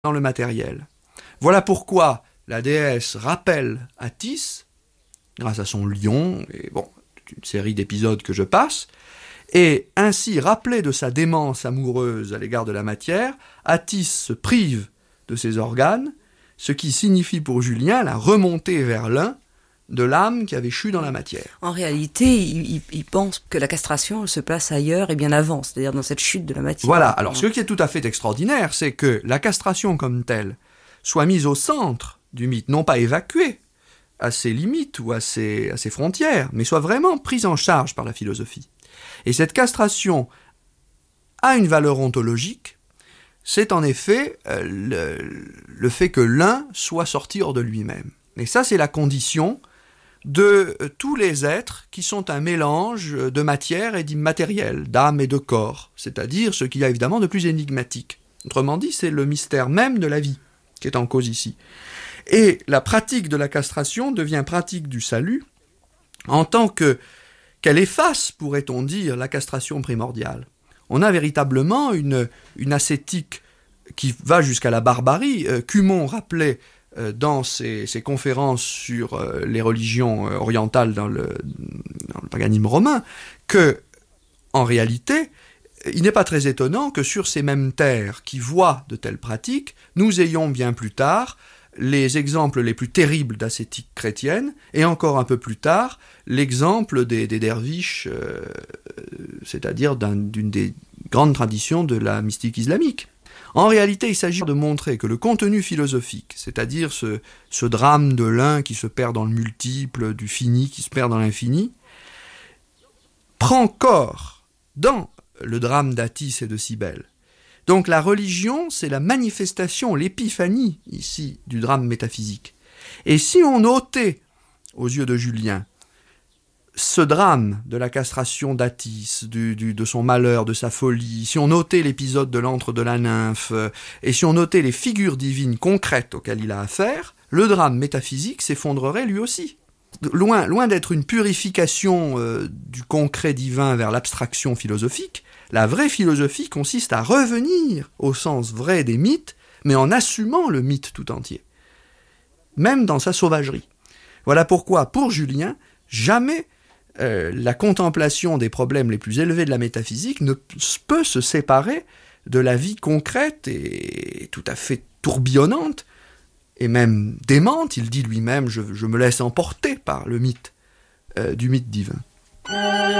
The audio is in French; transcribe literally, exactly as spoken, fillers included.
dans le matériel. Voilà pourquoi la déesse rappelle Attis, grâce à son lion, et bon, une série d'épisodes que je passe, et ainsi rappelée de sa démence amoureuse à l'égard de la matière, Attis se prive de ses organes, ce qui signifie pour Julien la remontée vers l'un de l'âme qui avait chu dans la matière. En réalité, il, il, il pense que la castration elle se place ailleurs et bien avant, c'est-à-dire dans cette chute de la matière. Voilà, alors ce qui est tout à fait extraordinaire, c'est que la castration comme telle soit mise au centre du mythe, non pas évacuée à ses limites ou à ses, à ses frontières, mais soit vraiment prise en charge par la philosophie. Et cette castration a une valeur ontologique, c'est en effet euh, le, le fait que l'un soit sorti hors de lui-même. Et ça, c'est la condition de euh, tous les êtres qui sont un mélange de matière et d'immatériel, d'âme et de corps, c'est-à-dire ce qu'il y a évidemment de plus énigmatique. Autrement dit, c'est le mystère même de la vie qui est en cause ici. Et la pratique de la castration devient pratique du salut en tant que qu'elle efface, pourrait-on dire, la castration primordiale. On a véritablement une, une ascétique qui va jusqu'à la barbarie. Euh, Cumont rappelait euh, dans ses, ses conférences sur euh, les religions euh, orientales dans le, dans le paganisme romain que, en réalité, il n'est pas très étonnant que sur ces mêmes terres qui voient de telles pratiques, nous ayons bien plus tard les exemples les plus terribles d'ascétique chrétienne, et encore un peu plus tard, l'exemple des, des derviches, euh, c'est-à-dire d'un, d'une des grandes traditions de la mystique islamique. En réalité, il s'agit de montrer que le contenu philosophique, c'est-à-dire ce, ce drame de l'un qui se perd dans le multiple, du fini qui se perd dans l'infini, prend corps dans le drame d'Attis et de Cybèle. Donc la religion, c'est la manifestation, l'épiphanie, ici, du drame métaphysique. Et si on ôtait, aux yeux de Julien, ce drame de la castration d'Attis, du, du, de son malheur, de sa folie, si on ôtait l'épisode de l'antre de la nymphe, et si on ôtait les figures divines concrètes auxquelles il a affaire, le drame métaphysique s'effondrerait lui aussi. Loin, loin d'être une purification euh, du concret divin vers l'abstraction philosophique, la vraie philosophie consiste à revenir au sens vrai des mythes, mais en assumant le mythe tout entier, même dans sa sauvagerie. Voilà pourquoi, pour Julien, jamais euh, la contemplation des problèmes les plus élevés de la métaphysique ne peut se séparer de la vie concrète et tout à fait tourbillonnante, et même démente. Il dit lui-même, je, je me laisse emporter par le mythe, euh, du mythe divin.